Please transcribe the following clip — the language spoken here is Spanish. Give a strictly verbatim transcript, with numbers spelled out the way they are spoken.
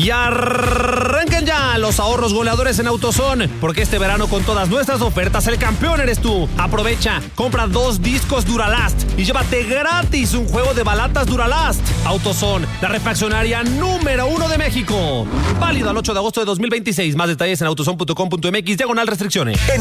Y arranquen ya los ahorros goleadores en AutoZone, porque este verano con todas nuestras ofertas el campeón eres tú. Aprovecha, compra dos discos Duralast y llévate gratis un juego de balatas Duralast. AutoZone, la refaccionaria número uno de México. Válido al ocho de agosto de dos mil veintiséis. Más detalles en autozone punto com punto m x diagonal restricciones. En